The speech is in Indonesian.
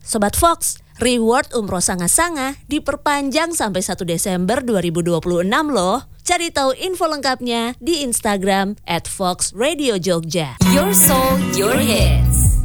Sobat Fox, reward umroh sanga-sanga diperpanjang sampai 1 Desember 2026 loh. Cari tahu info lengkapnya di Instagram @foxradiojogja. Your soul, your hits.